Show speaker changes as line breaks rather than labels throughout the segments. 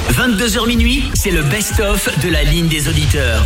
22h minuit, c'est le best-of de la ligne des auditeurs.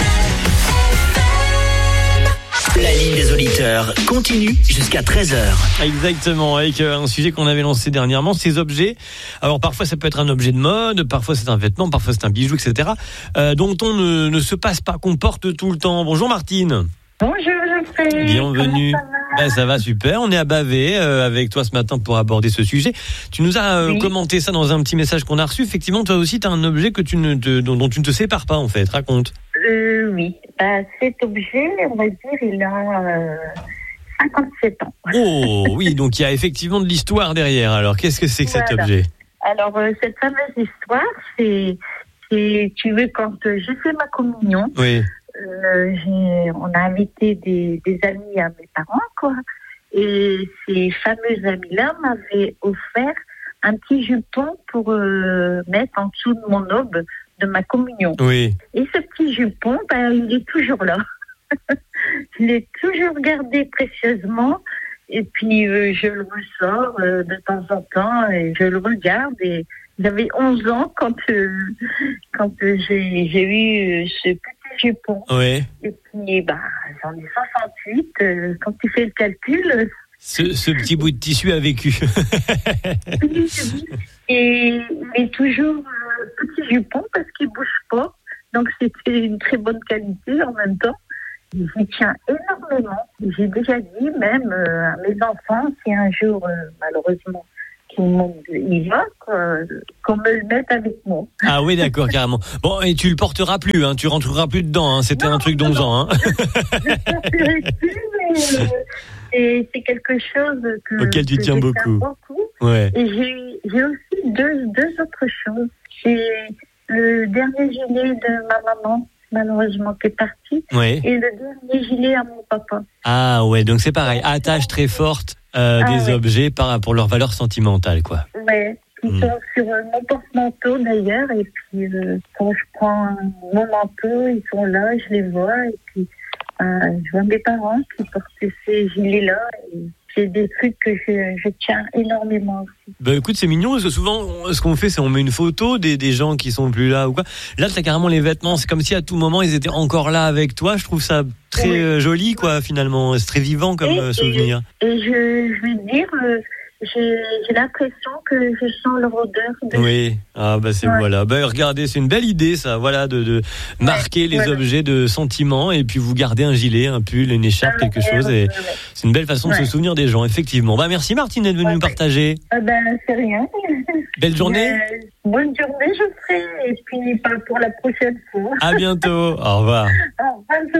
La ligne des auditeurs continue jusqu'à 13h.
Exactement, avec un sujet qu'on avait lancé dernièrement, ces objets. Alors parfois ça peut être un objet de mode, parfois c'est un vêtement, parfois c'est un bijou, etc. Dont on ne se passe pas, qu'on porte tout le temps. Bonjour Martine.
Bonjour Geoffrey.
Bienvenue. Ça va super, on est à Bavé avec toi ce matin pour aborder ce sujet. Tu nous as commenté ça dans un petit message qu'on a reçu. Effectivement, toi aussi tu as un objet que dont tu ne te sépares pas en fait. Raconte.
Oui, cet objet, on va dire, il a 57 ans.
Oh oui, donc il y a effectivement de l'histoire derrière. Alors qu'est-ce que c'est que cet objet ?
Alors cette fameuse histoire, c'est tu veux, quand j'ai fait ma communion,
oui.
On a invité des amis à mes parents, quoi. Et ces fameux amis-là m'avaient offert un petit jupon pour mettre en dessous de mon aube de ma communion.
Oui.
Et ce petit jupon, il est toujours là. Je l'ai toujours gardé précieusement. Et puis, je le ressors de temps en temps et je le regarde. Et j'avais 11 ans quand j'ai eu ce petit jupon. Oui. Et puis, j'en ai 68. Quand tu fais le calcul...
Ce petit bout de tissu a vécu.
Et il est toujours petit jupon parce qu'il bouge pas. Donc c'était une très bonne qualité en même temps. J'y tiens énormément. J'ai déjà dit même à mes enfants, si un jour malheureusement il va, qu'on me le mette avec moi.
Ah oui, d'accord, carrément. Bon, et tu le porteras plus, hein, tu rentreras plus dedans, hein, c'était un truc d'11 ans. Hein.
Je ne porterai plus, mais c'est quelque chose
auquel tu tiens beaucoup. Ouais.
Et j'ai aussi deux autres choses. J'ai le dernier gilet de ma maman, malheureusement, qui est partie, et le dernier gilet à mon papa.
Ah ouais, donc c'est pareil, attache très forte des objets pour leur valeur sentimentale, quoi.
Ouais, ils sont sur mon porte-manteau d'ailleurs, et puis quand je prends mon manteau, ils sont là, je les vois, et puis je vois mes parents qui portent ces gilets-là, et c'est des trucs que je tiens énormément aussi.
Écoute, c'est mignon, parce que souvent, ce qu'on fait, c'est on met une photo des gens qui sont plus là ou quoi. Là, t'as carrément les vêtements, c'est comme si à tout moment, ils étaient encore là avec toi. Je trouve ça très joli, quoi, finalement. C'est très vivant comme souvenir.
Et je vais te dire, j'ai l'impression que je sens leur odeur.
Oui, voilà. Regardez, c'est une belle idée, ça, voilà, de marquer les objets de sentiments et puis vous gardez un gilet, un pull, une écharpe, quelque chose. Et c'est une belle façon de se souvenir des gens, effectivement. Merci Martine d'être venue nous partager.
C'est rien.
Belle journée.
Bonne journée, Geoffrey. Et puis pour la prochaine fois.
À bientôt. Au revoir.
Au revoir.